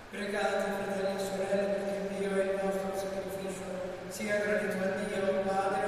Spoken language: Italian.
Pregate, fratelli e sorelle, perché il mio e il vostro sacrificio sia gradito a Dio, Padre